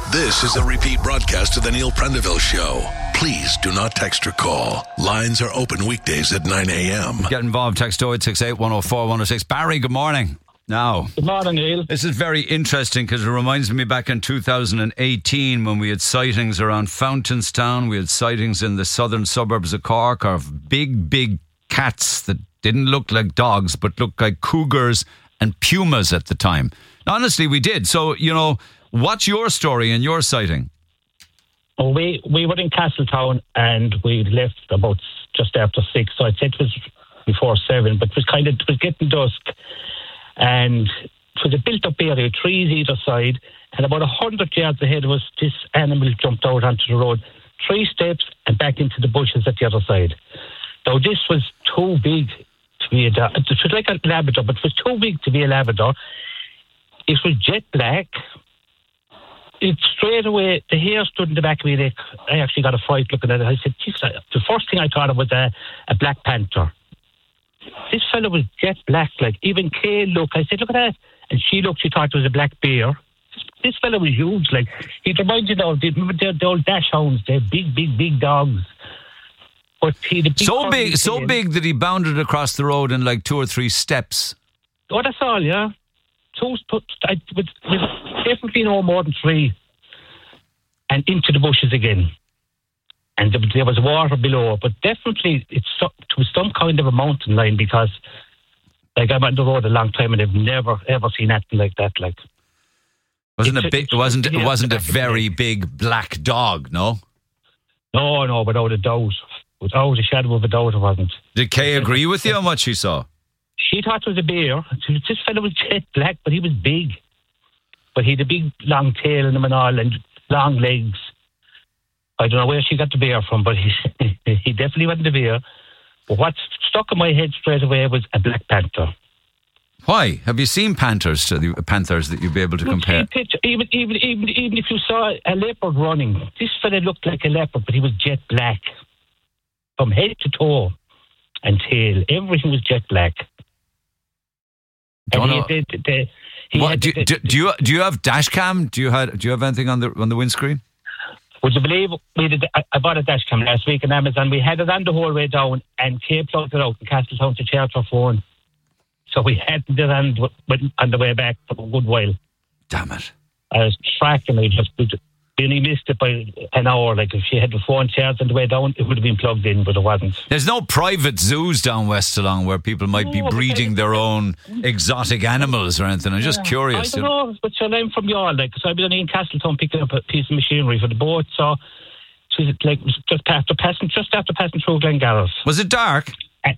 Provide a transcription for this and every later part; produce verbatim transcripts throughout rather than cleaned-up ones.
This is a repeat broadcast of the Neil Prendeville Show. Please do not text or call. Lines are open weekdays at nine a.m. Get involved. Text oh eight six eight, one oh four, one oh six. Barry, good morning. Now, good morning, Neil. This is very interesting because it reminds me back in two thousand eighteen when we had sightings around Fountainstown. We had sightings in the southern suburbs of Cork of big, big cats that didn't look like dogs but looked like cougars and pumas at the time. Honestly, we did. So, you know, what's your story and your sighting? Oh, we, we were in Castletown and we left about just after six. So I'd say it was before seven, but it was kind of, it was getting dusk. And it was a built-up area, trees either side. And about a hundred yards ahead of us, this animal jumped out onto the road. Three steps and back into the bushes at the other side. Now, this was too big to be a dog. It was like a Labrador, but it was too big to be a Labrador. It was jet black. It straight away, the hair stood in the back of my neck. I actually got a fright looking at it. I said, the first thing I thought of was a, a black panther. This fellow was jet black, like even Kay looked. I said, look at that. And she looked, she thought it was a black bear. This, this fellow was huge. Like, he reminded me of the, the, the old dash hounds. They're big, big, big dogs. But he, the big so big, so tail. big that he bounded across the road in like two or three steps. Oh, that's all, yeah. Two, I was definitely no more than three. And into the bushes again. And there was water below, but definitely it's so, it was some kind of a mountain line because, like, I'm on the road a long time and I've never ever seen anything like that. Like, wasn't a big, it wasn't it wasn't a very big black dog, no. No, no, without a doubt, without a shadow of a doubt, it wasn't. Did Kay agree with you on what she saw? She thought it was a bear. This fellow was jet black, but he was big. But he had a big long tail in him and all, and long legs. I don't know where she got the bear from, but he he definitely wasn't a bear. But what stuck in my head straight away was a black panther. Why? Have you seen panthers to the panthers that you'd be able to compare? Picture, even, even, even, even if you saw a leopard running, this fella looked like a leopard, but he was jet black. From head to toe and tail, everything was jet black. Don't know. He, the, the, he what, had, do, the, do, do you do you have dash cam? Do you have do you have anything on the on the windscreen? Would you believe we did? I, I bought a dash cam last week on Amazon. We had it on the whole way down, and Kay plugged it out in Castletown to charge her phone. So we had it on, on the way back for a good while. Damn it! I was tracking. I just really missed it by an hour. Like if she had the phone charged on the way down, it would have been plugged in, but it wasn't. There's no private zoos down West Along where people might be no, breeding their own exotic animals or anything. I'm just yeah, curious. I don't know, but so I'm from Yall, like, so I've been in Castletown picking up a piece of machinery for the boat. So she's like just after passing, just after passing through Glengarriff. Was it dark?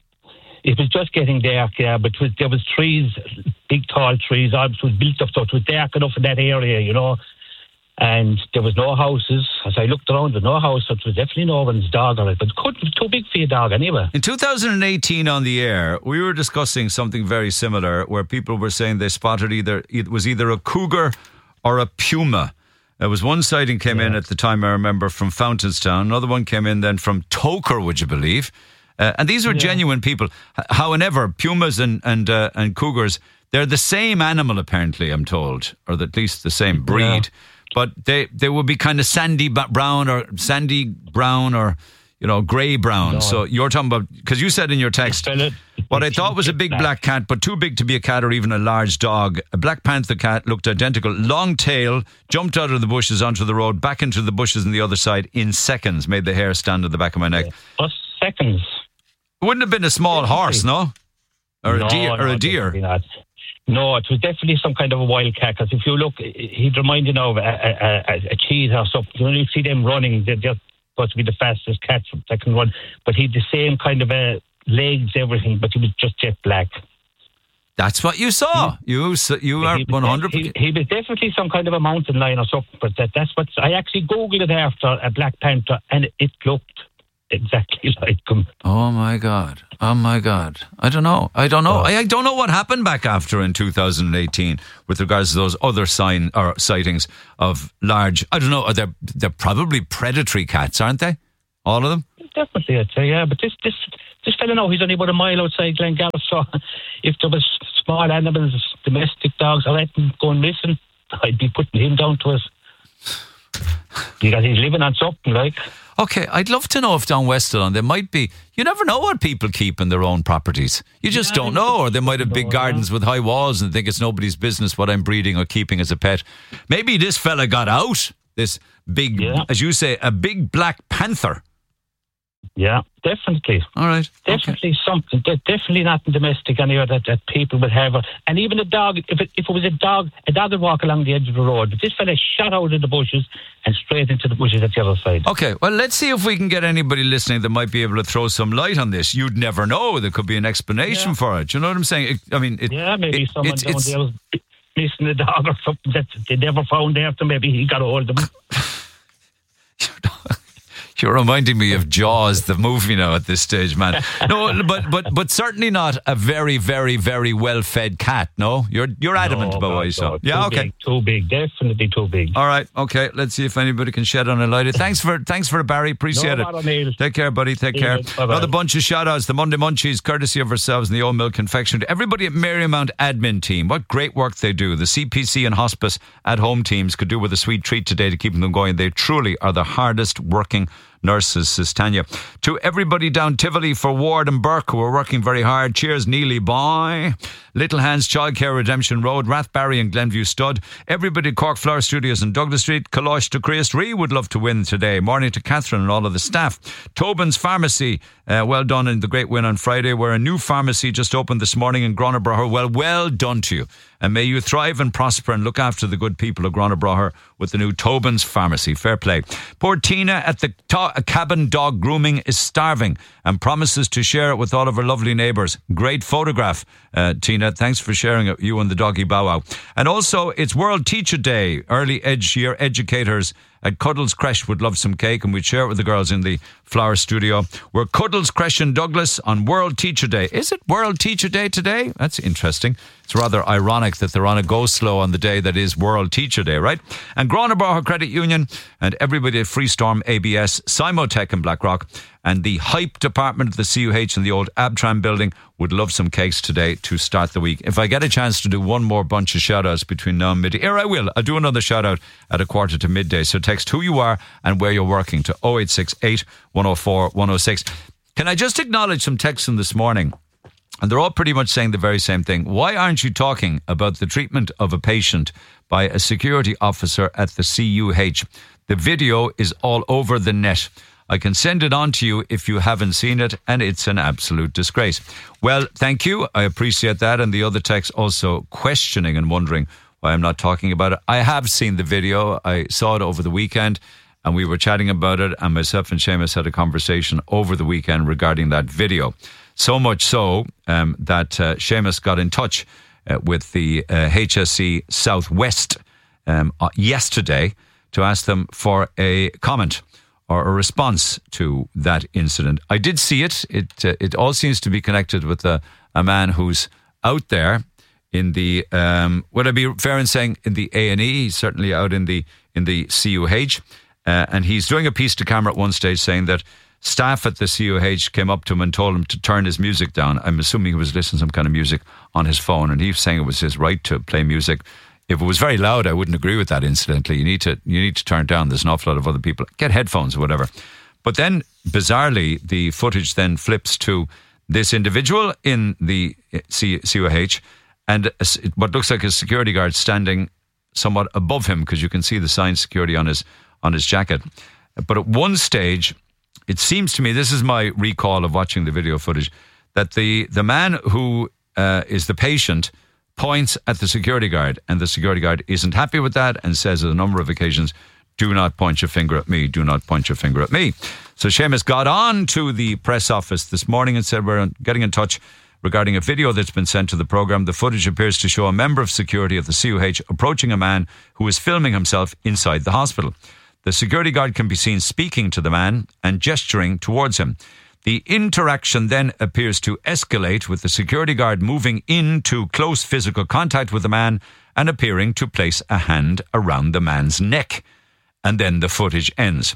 It was just getting dark, yeah, but it was, there was trees, big tall trees. It was built up, so it was dark enough in that area, you know. And there was no houses. As I looked around, there was no house, so it was definitely no one's dog on it. But it couldn't be too big for a dog anyway. In two thousand eighteen on the air, we were discussing something very similar where people were saying they spotted either, it was either a cougar or a puma. There was one sighting came yeah. in at the time, I remember, from Fountainstown. Another one came in then from Toker, would you believe? Uh, and these were yeah. genuine people. However, pumas and and, uh, and cougars, they're the same animal apparently, I'm told, or at least the same breed. Yeah. But they, they would be kind of sandy brown or sandy brown or, you know, grey brown. No. So you're talking about, because you said in your text, what I thought was a big black cat, but too big to be a cat or even a large dog. A Black Panther cat looked identical. Long tail, jumped out of the bushes onto the road, back into the bushes on the other side in seconds, made the hair stand at the back of my neck. Just seconds. Wouldn't have been a small horse, no? Or no, a deer? No, or a deer? Not. No, it was definitely some kind of a wild cat. Because if you look, he'd remind you of a, a, a, a cheetah or something. When you see them running, they're just supposed to be the fastest cats that can run. But he had the same kind of a legs, everything, but he was just jet black. That's what you saw. You you are one hundred percent. He, he was definitely some kind of a mountain lion or something. But that, that's what I actually Googled it after, a Black Panther, and it looked exactly like him. Oh my God. Oh my God. I don't know. I don't know. Oh. I, I don't know what happened back after in two thousand eighteen with regards to those other sign or sightings of large, I don't know, are they they're probably predatory cats, aren't they? All of them? Definitely, I'd say, yeah. But this this this fellow now, he's only about a mile outside Glengarriff, so if there was small animals, domestic dogs, or anything going missing, I'd be putting him down to us. because he's living on something, like. Okay, I'd love to know if down Westallon there might be, you never know what people keep in their own properties. You just yeah, don't know. Or they might have big gardens yeah. with high walls and think it's nobody's business what I'm breeding or keeping as a pet. Maybe this fella got out, this big, yeah. as you say, a big black panther. Yeah, definitely. All right. Definitely okay. something. Definitely not in domestic anywhere that, that people would have. And even a dog, if it, if it was a dog, a dog would walk along the edge of the road. But this fella shot out of the bushes and straight into the bushes at the other side. Okay, well, let's see if we can get anybody listening that might be able to throw some light on this. You'd never know. There could be an explanation yeah. for it. You know what I'm saying? It, I mean, it, yeah, maybe it, someone it's, down it's, there was missing a dog or something that they never found after. Maybe he got a hold of him. You're reminding me of Jaws, the movie now at this stage, man. No, but but but certainly not a very, very, very well-fed cat, no? You're you're adamant no, about God, what you saw. no, Yeah, okay. Big, too big, definitely too big. All right, okay. Let's see if anybody can shed on a light. Thanks for thanks for it, Barry. Appreciate no, it. Neil. Take care, buddy. Take See care. Another bunch of shout-outs. The Monday Munchies, courtesy of ourselves and the Old Milk Confectionery. Everybody at Marymount admin team, what great work they do. The C P C and hospice at-home teams could do with a sweet treat today to keep them going. They truly are the hardest working nurses, says Tanya. To everybody down Tivoli for Ward and Burke who are working very hard. Cheers, Neely Boy. Little Hands Childcare Redemption Road, Rathbarry and Glenview Stud. Everybody at Cork Flower Studios in Douglas Street. Kalosh to Christ Ree would love to win today. Morning to Catherine and all of the staff. Tobin's Pharmacy, uh, well done in the great win on Friday, where a new pharmacy just opened this morning in Gronabraher. Well, well done to you. And may you thrive and prosper and look after the good people of Gronabraher with the new Tobin's Pharmacy. Fair play. Poor Tina at the to- cabin dog grooming is starving and promises to share it with all of her lovely neighbours. Great photograph, uh, Tina. Thanks for sharing it, you and the doggy bow wow. And also, it's World Teacher Day. Early edge year educators at Cuddles Creche would love some cake, and we'd share it with the girls in the Flower Studio. We're Cuddles Creche in Douglas on World Teacher Day. Is it World Teacher Day today? That's interesting. It's rather ironic that they're on a go-slow on the day that is World Teacher Day, right? And Gronabraher Credit Union and everybody at Freestorm A B S, Simotech in Blackrock, and the Hype Department of the C U H in the old Abtram building would love some cakes today to start the week. If I get a chance to do one more bunch of shout-outs between now and midday, here I will. I'll do another shout-out at a quarter to midday. So text who you are and where you're working to oh eight six eight, one oh four, one oh six. Can I just acknowledge some texts from this morning? And they're all pretty much saying the very same thing. Why aren't you talking about the treatment of a patient by a security officer at the C U H? The video is all over the net. I can send it on to you if you haven't seen it, and it's an absolute disgrace. Well, thank you. I appreciate that. And the other text also questioning and wondering why I'm not talking about it. I have seen the video. I saw it over the weekend, and we were chatting about it, and myself and Seamus had a conversation over the weekend regarding that video. So much so um, that uh, Seamus got in touch uh, with the uh, H S C Southwest um, uh, yesterday to ask them for a comment or a response to that incident. I did see it. It uh, it all seems to be connected with a, a man who's out there in the, um, would I be fair in saying, in the A and E? He's certainly out in the in the C U H. Uh, and he's doing a piece to camera at one stage saying that staff at the C U H came up to him and told him to turn his music down. I'm assuming he was listening to some kind of music on his phone, and he was saying it was his right to play music. If it was very loud, I wouldn't agree with that, incidentally. You need to you need to turn it down. There's an awful lot of other people. Get headphones or whatever. But then, bizarrely, the footage then flips to this individual in the C U H and what looks like a security guard standing somewhat above him, because you can see the sign security on his on his jacket. But at one stage, it seems to me, this is my recall of watching the video footage, that the, the man who uh, is the patient points at the security guard, and the security guard isn't happy with that and says on a number of occasions, do not point your finger at me, do not point your finger at me. So Seamus got on to the press office this morning and said, we're getting in touch regarding a video that's been sent to the programme. The footage appears to show a member of security of the C U H approaching a man who is filming himself inside the hospital. The security guard can be seen speaking to the man and gesturing towards him. The interaction then appears to escalate, with the security guard moving into close physical contact with the man and appearing to place a hand around the man's neck. And then the footage ends.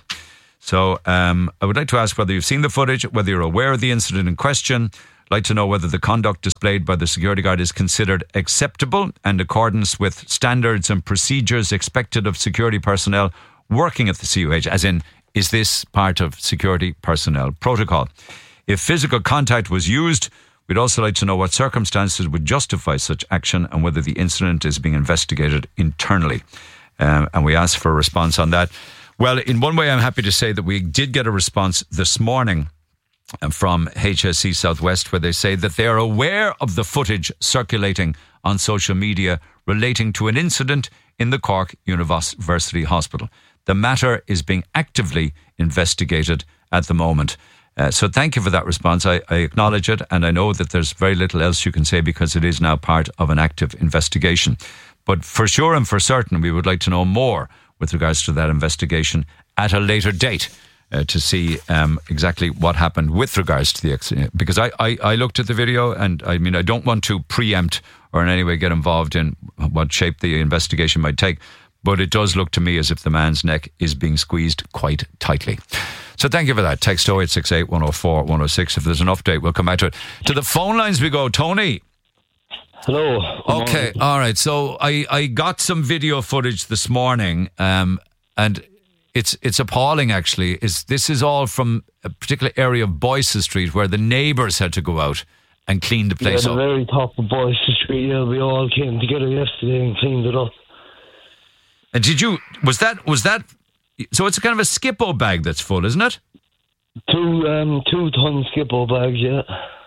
So um, I would like to ask whether you've seen the footage, whether you're aware of the incident in question. I'd like to know whether the conduct displayed by the security guard is considered acceptable and in accordance with standards and procedures expected of security personnel working at the C U H, as in, is this part of security personnel protocol? If physical contact was used, we'd also like to know what circumstances would justify such action and whether the incident is being investigated internally. Um, and we asked for a response on that. Well, in one way, I'm happy to say that we did get a response this morning from H S E Southwest, where they say that they are aware of the footage circulating on social media relating to an incident in the Cork University Hospital. The matter is being actively investigated at the moment. Uh, so thank you for that response. I, I acknowledge it, and I know that there's very little else you can say because it is now part of an active investigation. But for sure and for certain, we would like to know more with regards to that investigation at a later date uh, to see um, exactly what happened with regards to the accident. Because I, I, I looked at the video, and I mean, I don't want to preempt or in any way get involved in what shape the investigation might take, but it does look to me as if the man's neck is being squeezed quite tightly. So thank you for that. Text oh eight six eight, one oh four, one oh six. If there's an update, we'll come back to it. To the phone lines we go. Tony. Hello. Okay, all right. So I, I got some video footage this morning, um, and it's it's appalling, actually. Is This is all from a particular area of Boyce Street where the neighbours had to go out and clean the place yeah, up. the very top of Boyce Street, yeah. We all came together yesterday and cleaned it up. And did you, was that, was that, so it's a kind of a Skippo bag that's full, isn't it? Two, um, two ton Skippo bags, yeah.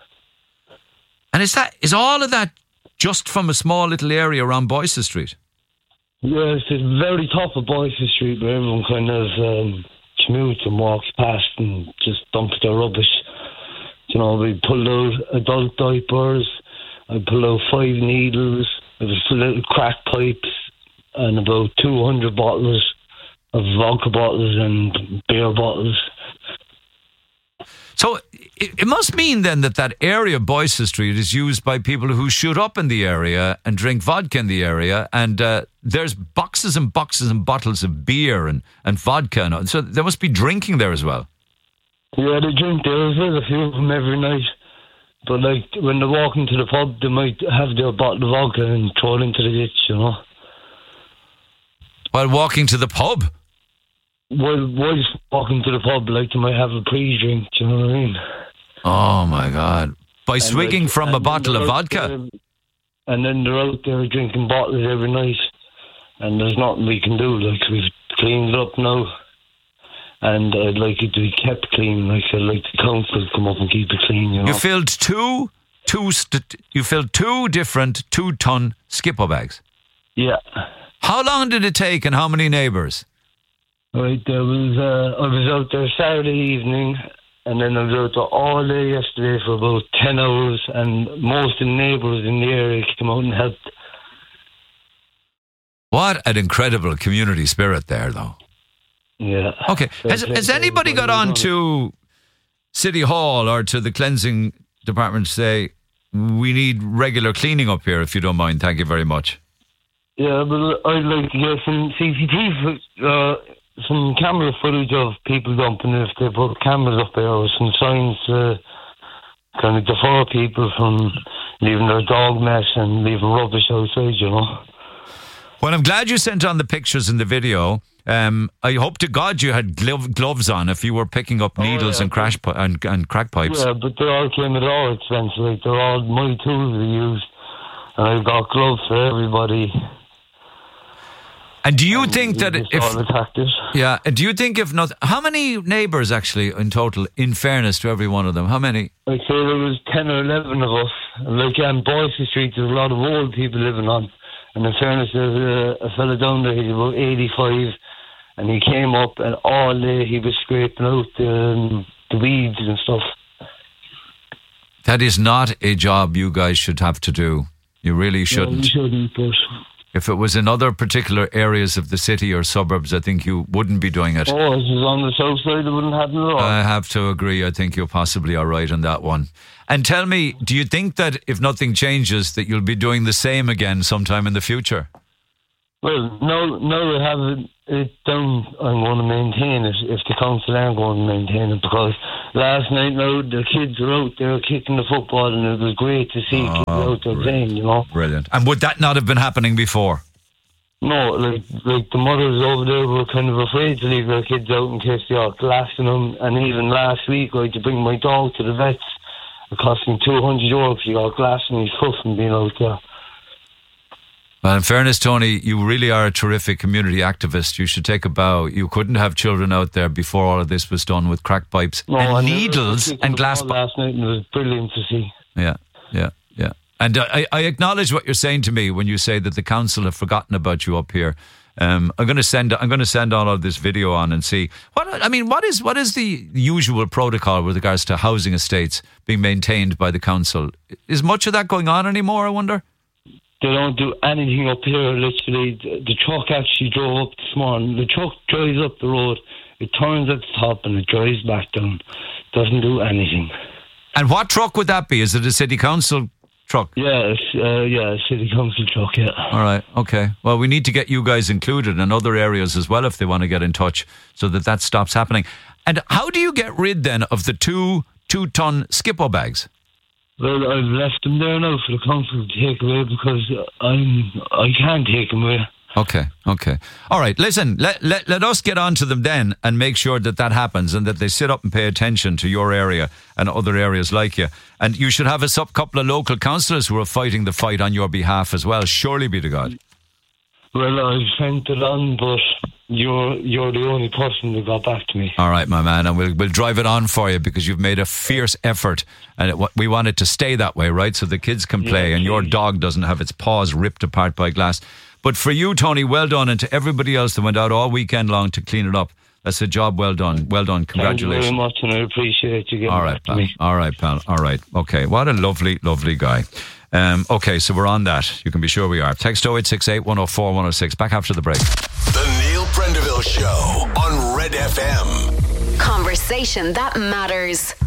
And is that, is all of that just from a small little area around Boyce Street? Yeah, it's the very top of Boyce Street where everyone kind of um, commutes and walks past and just dumps their rubbish. You know, we pulled out adult diapers, I pulled out five needles, there was little crack pipes, and about two hundred bottles of vodka bottles and beer bottles. So it, it must mean then that that area of Boyce Street is used by people who shoot up in the area and drink vodka in the area, and uh, there's boxes and boxes and bottles of beer and, and vodka. And, so there must be drinking there as well. Yeah, they drink there as well, a few of them every night. But like when they walk into the pub, they might have their bottle of vodka and throw it into the ditch, you know. While walking to the pub? While, while walking to the pub, like they might have a pre-drink, do you know what I mean? Oh my God. By and swigging like, from a bottle of vodka? There, and then they're out there drinking bottles every night. And there's nothing we can do. Like, we've cleaned it up now. And I'd like it to be kept clean. Like, I'd like the council to come up and keep it clean, you know. You filled two, two, st- you filled two different two-ton Skippo bags? Yeah. How long did it take and how many neighbours? Right, there was, uh, I was out there Saturday evening, and then I was out there all day yesterday for about ten hours, and most of the neighbours in the area came out and helped. What an incredible community spirit there, though. Yeah. Okay. Has, has anybody got on to City Hall or to the cleansing department to say, we need regular cleaning up here, if you don't mind? Thank you very much. Yeah, but I'd like to get some C C T V, uh, some camera footage of people dumping if they put cameras up there, or some signs to kind of defer people from leaving their dog mess and leaving rubbish outside, you know. Well, I'm glad you sent on the pictures in the video. Um, I hope to God you had glove, gloves on if you were picking up needles oh, yeah. and crash pi- and, and crack pipes. Yeah, but they all came at all expense. Like, they're all my tools we used, and I got gloves for everybody. And do you and think that if yeah, do you think if not, how many neighbours actually in total? In fairness to every one of them, how many? I'd say there was ten or eleven of us. Like on Boyce Street, there's a lot of old people living on. And in fairness, there's a, a fella down there. He's about eighty-five, and he came up and all day he was scraping out the, the weeds and stuff. That is not a job you guys should have to do. You really shouldn't. No, you shouldn't, but if it was in other particular areas of the city or suburbs, I think you wouldn't be doing it. Oh, if it was on the south side, it wouldn't happen at all. I have to agree. I think you possibly are right on that one. And tell me, do you think that if nothing changes, that you'll be doing the same again sometime in the future? Well, no, no, I have it, it down. I'm going to maintain it if the council aren't going to maintain it, because last night now the kids were out there kicking the football, and it was great to see oh, kids out there playing, you know. Brilliant. And would that not have been happening before? No, like like the mothers over there were kind of afraid to leave their kids out in case they got glass in them. And even last week, I had to bring my dog to the vets. It cost me two hundred euro if he got glass in his hoof and being out there. Well, in fairness, Tony, you really are a terrific community activist. You should take a bow. You couldn't have children out there before all of this was done with crack pipes no, and, and needles and glass pipes. Last night, and it was brilliant to see. Yeah, yeah, yeah. And uh, I, I acknowledge what you're saying to me when you say that the council have forgotten about you up here. Um, I'm going to send. I'm going to send all of this video on and see what. I mean, what is what is the usual protocol with regards to housing estates being maintained by the council? Is much of that going on anymore, I wonder? They don't do anything up here, literally. The, the truck actually drove up this morning. The truck drives up the road, it turns at the top and it drives back down. Doesn't do anything. And what truck would that be? Is it a city council truck? Yeah, it's, uh, yeah, a city council truck, yeah. All right, okay. Well, we need to get you guys included in other areas as well if they want to get in touch so that that stops happening. And how do you get rid then of the two two-ton Skippo bags? Well, I've left them there now for the council to take away because I'm, I can't take them away. Okay, okay. All right, listen, let, let, let us get on to them then and make sure that that happens and that they sit up and pay attention to your area and other areas like you. And you should have a sub couple of local councillors who are fighting the fight on your behalf as well. Surely be to God. Well, I've sent it on, but you're you're the only person that got back to me. All right, my man, and we'll we'll drive it on for you because you've made a fierce effort, and it, we want it to stay that way, right? So the kids can play, yeah, and your dog doesn't have its paws ripped apart by glass. But for you, Tony, well done, and to everybody else that went out all weekend long to clean it up, that's a job well done. Well done. Congratulations. Thank you very much, and I appreciate you getting all right, back pal. to me. All right, pal. All right. Okay. What a lovely, lovely guy. Um, okay, so we're on that. You can be sure we are. Text oh eight six eight, one oh four, one oh six. Back after the break. The Neil Prendeville Show on Red F M. Conversation that matters.